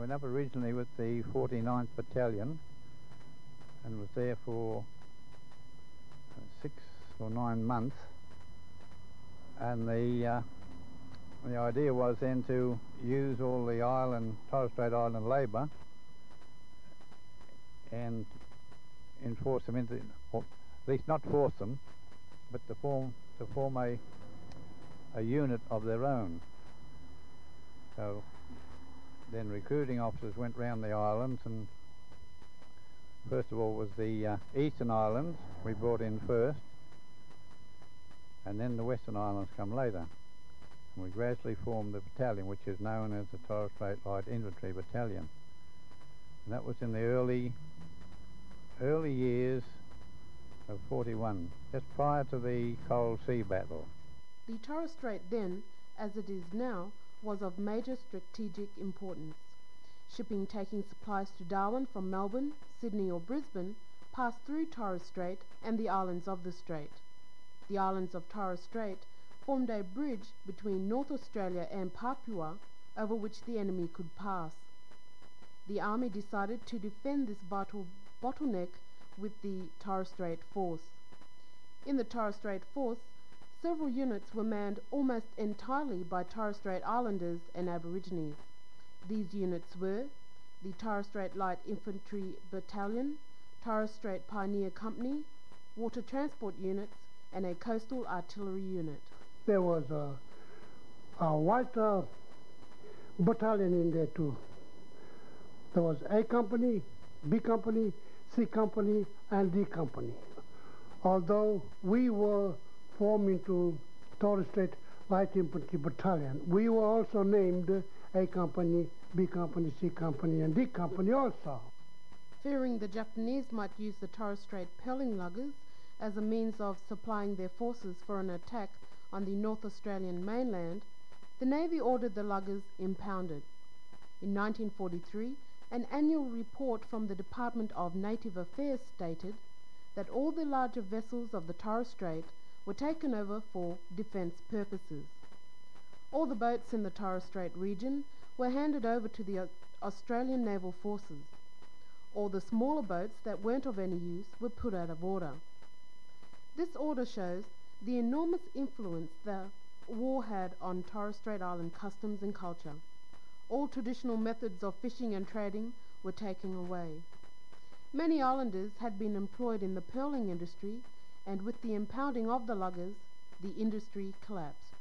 went up originally with the 49th Battalion and was there for 6 or 9 months, and the idea was then to use all the Torres Strait Island labour and enforce them into, or at least not force them, but to form a unit of their own. So then recruiting officers went round the islands, and first of all was the Eastern Islands we brought in first, and then the Western Islands come later. And we gradually formed the battalion, which is known as the Torres Strait Light Infantry Battalion. And that was in the early years of 41, just prior to the Coral Sea battle. The Torres Strait then, as it is now, was of major strategic importance. Shipping taking supplies to Darwin from Melbourne, Sydney or Brisbane passed through Torres Strait and the islands of the strait. The islands of Torres Strait formed a bridge between North Australia and Papua, over which the enemy could pass. The Army decided to defend this bottleneck with the Torres Strait Force. In the Torres Strait Force, several units were manned almost entirely by Torres Strait Islanders and Aborigines. These units were the Torres Strait Light Infantry Battalion, Torres Strait Pioneer Company, Water Transport Units, and a Coastal Artillery Unit. There was a white battalion in there too. There was A Company, B Company, C Company, and D Company. Although we were formed into Torres Strait Light Infantry Battalion, we were also named A Company, B Company, C Company, and D Company also. Fearing the Japanese might use the Torres Strait pearling luggers as a means of supplying their forces for an attack on the North Australian mainland, the Navy ordered the luggers impounded. In 1943, an annual report from the Department of Native Affairs stated that all the larger vessels of the Torres Strait were taken over for defence purposes. All the boats in the Torres Strait region were handed over to the Australian Naval Forces. All the smaller boats that weren't of any use were put out of order. This order shows the enormous influence the war had on Torres Strait Island customs and culture. All traditional methods of fishing and trading were taken away. Many islanders had been employed in the pearling industry, and with the impounding of the luggers, the industry collapsed.